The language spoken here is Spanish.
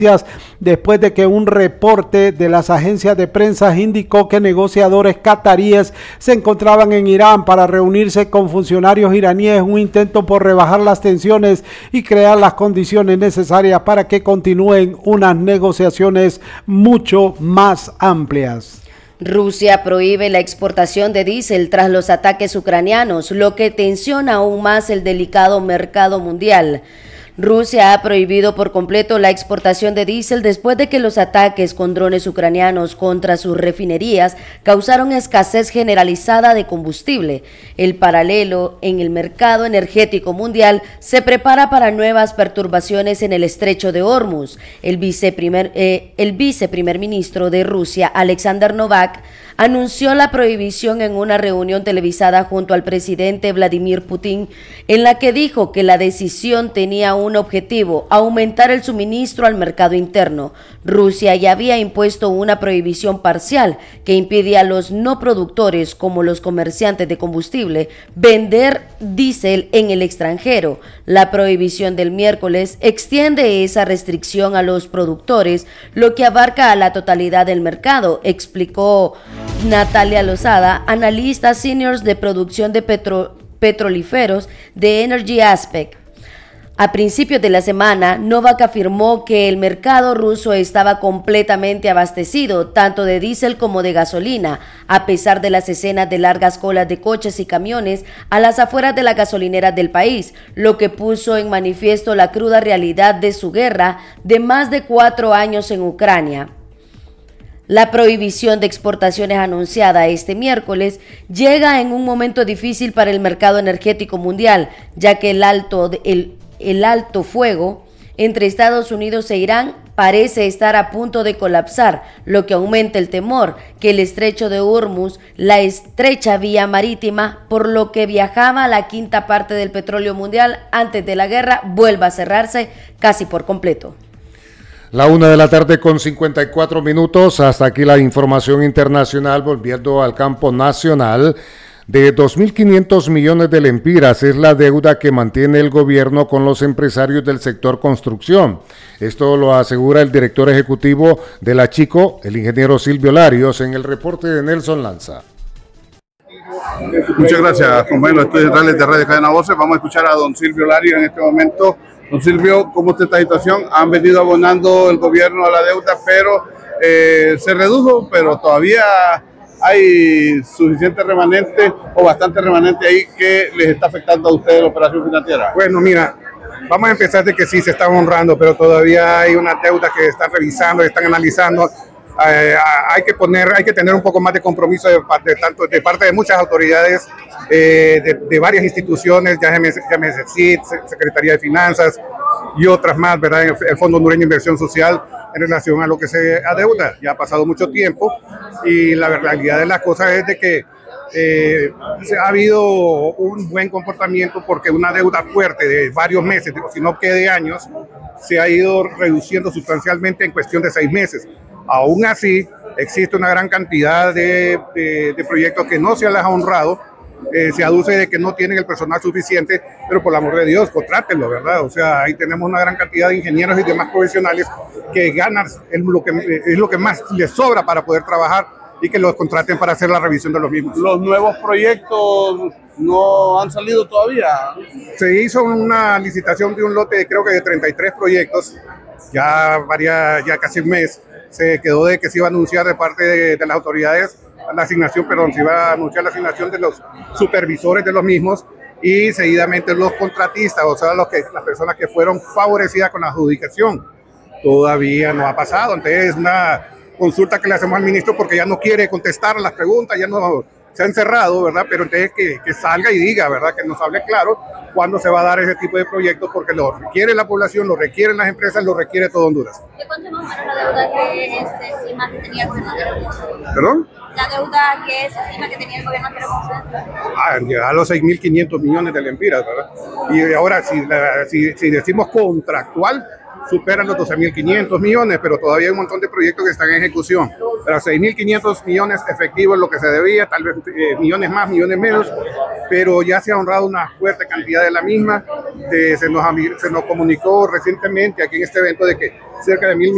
después de que un reporte de las agencias de prensa indicó que negociadores cataríes se encontraban en Irán para reunirse con funcionarios iraníes, un intento por rebajar las tensiones y crear las condiciones necesarias para que continúen unas negociaciones mucho más amplias. Rusia prohíbe la exportación de diésel tras los ataques ucranianos, lo que tensiona aún más el delicado mercado mundial. Rusia ha prohibido por completo la exportación de diésel después de que los ataques con drones ucranianos contra sus refinerías causaron escasez generalizada de combustible. El paralelo en el mercado energético mundial se prepara para nuevas perturbaciones en el estrecho de Hormuz. El viceprimer ministro de Rusia, Alexander Novak, anunció la prohibición en una reunión televisada junto al presidente Vladimir Putin, en la que dijo que la decisión tenía un objetivo: aumentar el suministro al mercado interno. Rusia ya había impuesto una prohibición parcial que impide a los no productores, como los comerciantes de combustible, vender diésel en el extranjero. La prohibición del miércoles extiende esa restricción a los productores, lo que abarca a la totalidad del mercado, explicó Natalia Lozada, analista senior de producción de petrolíferos de Energy Aspect. A principios de la semana, Novak afirmó que el mercado ruso estaba completamente abastecido, tanto de diésel como de gasolina, a pesar de las escenas de largas colas de coches y camiones a las afueras de las gasolineras del país, lo que puso en manifiesto la cruda realidad de su guerra de más de 4 años en Ucrania. La prohibición de exportaciones anunciada este miércoles llega en un momento difícil para el mercado energético mundial, ya que el alto fuego entre Estados Unidos e Irán parece estar a punto de colapsar, lo que aumenta el temor que el estrecho de Hormuz, la estrecha vía marítima por lo que viajaba la quinta parte del petróleo mundial antes de la guerra, vuelva a cerrarse casi por completo. 1:54 p.m. Hasta aquí la información internacional. Volviendo al campo nacional, de 2.500 millones de lempiras es la deuda que mantiene el gobierno con los empresarios del sector construcción. Esto lo asegura el director ejecutivo de la Chico, el ingeniero Silvio Larios, en el reporte de Nelson Lanza. Muchas gracias, compañeros estudios centrales de Radio Cadena Voces. Vamos a escuchar a don Silvio Larios en este momento. Don Silvio, ¿cómo está esta situación? Han venido abonando el gobierno a la deuda, pero se redujo, pero todavía hay suficiente remanente o bastante remanente ahí que les está afectando a ustedes la operación financiera. Bueno, mira, vamos a empezar de que sí se está honrando, pero todavía hay una deuda que están revisando, están analizando. Hay que tener un poco más de compromiso de parte de muchas autoridades, de varias instituciones, ya CID, Secretaría de Finanzas y otras más, ¿verdad? El Fondo Hondureño de Inversión Social, en relación a lo que se adeuda. Ya ha pasado mucho tiempo y la realidad de las cosas es de que ha habido un buen comportamiento, porque una deuda fuerte de varios meses, sino que de años, se ha ido reduciendo sustancialmente en cuestión de 6 meses. Aún así, existe una gran cantidad de proyectos que no se les ha honrado. Se aduce de que no tienen el personal suficiente, pero por el amor de Dios, contrátenlo, ¿verdad? O sea, ahí tenemos una gran cantidad de ingenieros y demás profesionales que ganan es lo que más les sobra para poder trabajar, y que los contraten para hacer la revisión de los mismos. ¿Los nuevos proyectos no han salido todavía? Se hizo una licitación de un lote, creo que de 33 proyectos, ya casi un mes. Se quedó de que se iba a anunciar de parte de las autoridades se iba a anunciar la asignación de los supervisores de los mismos, y seguidamente los contratistas, o sea, las personas que fueron favorecidas con la adjudicación. Todavía no ha pasado, entonces es una consulta que le hacemos al ministro, porque ya no quiere contestar las preguntas, ya no se ha encerrado, ¿verdad? Pero entonces que salga y diga, ¿verdad? Que nos hable claro cuándo se va a dar ese tipo de proyectos, porque lo requiere la población, lo requieren las empresas, lo requiere todo Honduras. ¿De cuánto más o menos la deuda que se estima que tenía el gobierno anterior? ¿Perdón? La deuda que se estima que tenía el gobierno anterior. Llega a los 6.500 millones de lempiras, ¿verdad? Y ahora, si decimos contractual, superan los 12.500 millones, pero todavía hay un montón de proyectos que están en ejecución. Pero 6.500 millones efectivos es lo que se debía, tal vez millones más, millones menos, pero ya se ha honrado una fuerte cantidad de la misma. Se nos comunicó recientemente aquí en este evento de que cerca de 1.000